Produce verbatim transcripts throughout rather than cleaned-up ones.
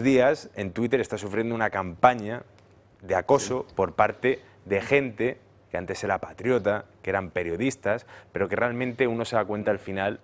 días en Twitter está sufriendo una campaña de acoso por parte de gente que antes era patriota, que eran periodistas, pero que realmente uno se da cuenta al final,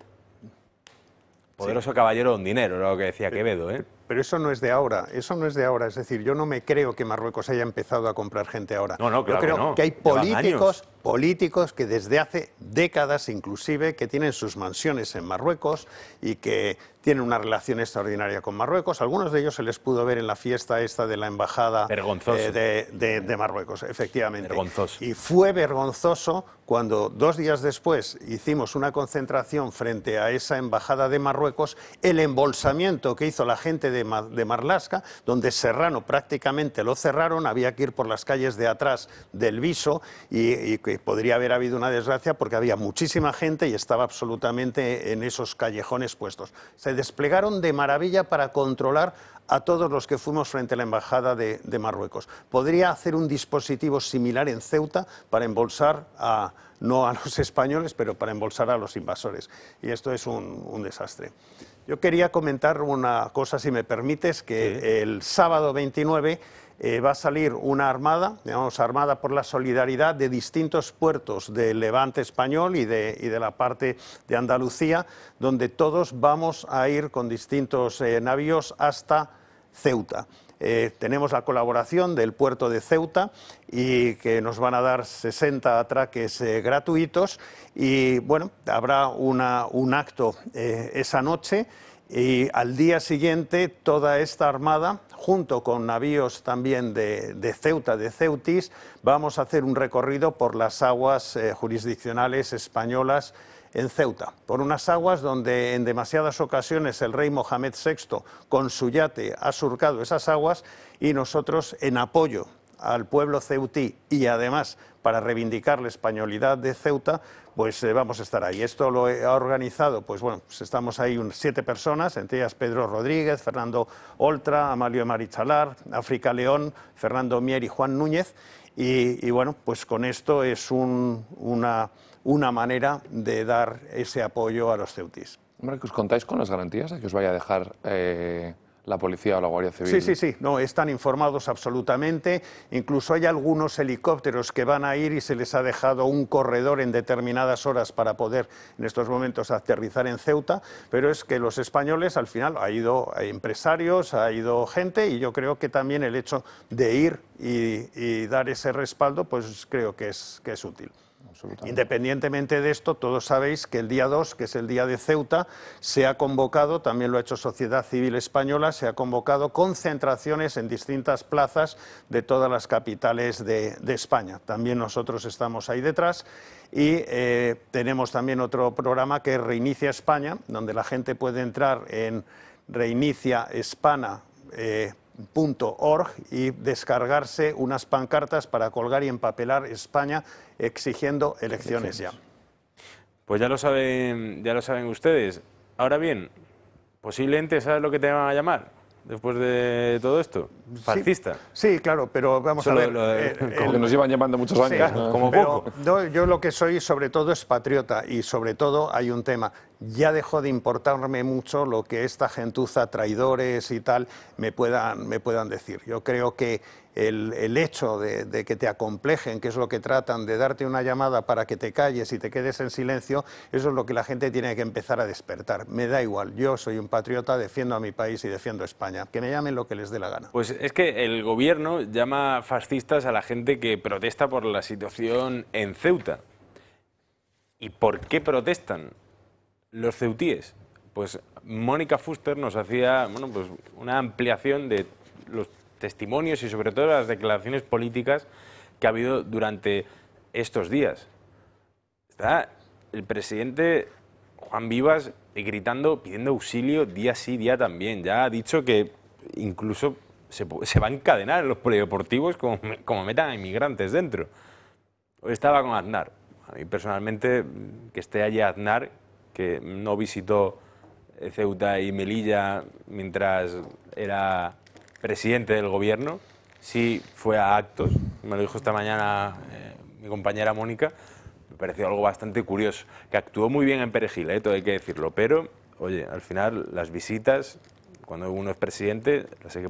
poderoso sí. caballero don dinero, lo que decía Quevedo, ¿eh? Pero eso no es de ahora, eso no es de ahora, es decir, yo no me creo que Marruecos haya empezado a comprar gente ahora. No, no, claro yo creo que, no. que hay políticos, políticos que desde hace décadas inclusive que tienen sus mansiones en Marruecos y que tienen una relación extraordinaria con Marruecos. Algunos de ellos se les pudo ver en la fiesta esta de la embajada eh, de, de, de Marruecos, efectivamente. Vergonzoso. Y fue vergonzoso cuando dos días después hicimos una concentración frente a esa embajada de Marruecos, el embolsamiento que hizo la gente de, Ma, de Marlaska, donde Serrano prácticamente lo cerraron, había que ir por las calles de atrás del Viso y, y que podría haber habido una desgracia porque había muchísima gente y estaba absolutamente en esos callejones puestos. Se desplegaron de maravilla para controlar a todos los que fuimos frente a la embajada de, de Marruecos. Podría hacer un dispositivo similar en Ceuta para embolsar a, no a los españoles, pero para embolsar a los invasores. Y esto es un, un desastre. Yo quería comentar una cosa, si me permites, que sí. el sábado veintinueve eh, va a salir una armada, digamos, armada por la solidaridad de distintos puertos del Levante español y de, y de la parte de Andalucía, donde todos vamos a ir con distintos eh, navíos hasta Ceuta. Eh, tenemos la colaboración del puerto de Ceuta y que nos van a dar sesenta atraques eh, gratuitos y bueno, habrá una, un acto eh, esa noche y al día siguiente toda esta armada, junto con navíos también de, de Ceuta, de Ceutis, vamos a hacer un recorrido por las aguas eh, jurisdiccionales españolas en Ceuta, por unas aguas donde en demasiadas ocasiones el rey Mohamed sexto con su yate ha surcado esas aguas y nosotros en apoyo al pueblo ceutí y además para reivindicar la españolidad de Ceuta, pues eh, vamos a estar ahí. Esto lo ha organizado, pues bueno, pues estamos ahí un, siete personas, entre ellas Pedro Rodríguez, Fernando Oltra, Amalio Marichalar, África León, Fernando Mier y Juan Núñez, y, y bueno, pues con esto es un, una... una manera de dar ese apoyo a los ceutíes. Hombre, ¿os contáis con las garantías de que os vaya a dejar eh, la policía o la Guardia Civil? Sí, sí, sí, no, están informados absolutamente, incluso hay algunos helicópteros que van a ir y se les ha dejado un corredor en determinadas horas para poder en estos momentos aterrizar en Ceuta, pero es que los españoles al final ha ido empresarios, ha ido gente y yo creo que también el hecho de ir y, y dar ese respaldo, pues creo que es, que es útil. Independientemente de esto, todos sabéis que el día dos, que es el día de Ceuta, se ha convocado, también lo ha hecho Sociedad Civil Española, se ha convocado concentraciones en distintas plazas de todas las capitales de, de España. También nosotros estamos ahí detrás y eh, tenemos también otro programa que es Reinicia España, donde la gente puede entrar en Reinicia España eh, punto org y descargarse unas pancartas para colgar y empapelar España exigiendo elecciones ya. Pues ya lo saben, ya lo saben ustedes. Ahora bien, posiblemente, ¿sabes lo que te van a llamar después de todo esto? Fascista. Sí, sí, claro, pero vamos Solo a ver. Lo de, eh, como el, que nos llevan llamando muchos años, sí, ¿no? como pero poco. No, yo lo que soy sobre todo es patriota y sobre todo hay un tema. Ya dejó de importarme mucho lo que esta gentuza, traidores y tal, me puedan, me puedan decir. Yo creo que el, el hecho de, de que te acomplejen, que es lo que tratan, de darte una llamada para que te calles y te quedes en silencio, eso es lo que la gente tiene que empezar a despertar. Me da igual, yo soy un patriota, defiendo a mi país y defiendo a España. Que me llamen lo que les dé la gana. Pues es que el gobierno llama fascistas a la gente que protesta por la situación en Ceuta. ¿Y por qué protestan los ceutíes? Pues Mónica Fuster nos hacía bueno, pues una ampliación de los testimonios y sobre todo las declaraciones políticas que ha habido durante estos días. Está el presidente Juan Vivas gritando, pidiendo auxilio día sí, día también. Ya ha dicho que incluso se, se va a encadenar en los polideportivos como, como metan a inmigrantes dentro. Hoy estaba con Aznar. A mí personalmente, que esté allí Aznar, que no visitó Ceuta y Melilla mientras era presidente del gobierno, sí fue a actos, me lo dijo esta mañana eh, mi compañera Mónica, me pareció algo bastante curioso, que actuó muy bien en Perejil, eh, todo hay que decirlo, pero, oye, al final las visitas, cuando uno es presidente, las hay que